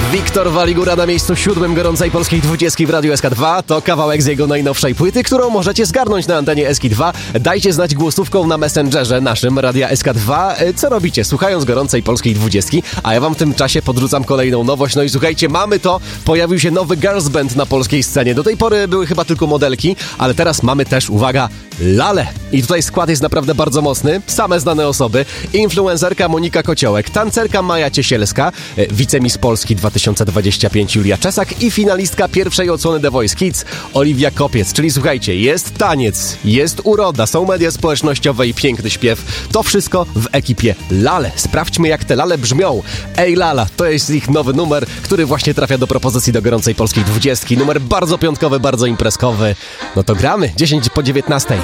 Wiktor Waligura na miejscu 7 gorącej polskiej 20 w Radiu SK2. To kawałek z jego najnowszej płyty, którą możecie zgarnąć na antenie SK2. Dajcie znać głosówką na Messengerze naszym Radia SK2. Co robicie, słuchając gorącej polskiej 20? A ja wam w tym czasie podrzucam kolejną nowość. No i słuchajcie, mamy to. Pojawił się nowy girls band na polskiej scenie. Do tej pory były chyba tylko modelki, ale teraz mamy też, uwaga, lale. I tutaj skład jest naprawdę bardzo mocny. Same znane osoby. Influencerka Monika Kociołek, tancerka Maja Ciesielska, wicemiss Polski 2025 Julia Czesak i finalistka pierwszej odsłony The Voice Kids Oliwia Kopiec. Czyli słuchajcie, jest taniec, jest uroda, są media społecznościowe i piękny śpiew. To wszystko w ekipie Lale. Sprawdźmy, jak te lale brzmią. Ej Lala, to jest ich nowy numer, który właśnie trafia do propozycji do gorącej polskiej 20. Numer bardzo piątkowy, bardzo imprezkowy. No to gramy 10 po 19.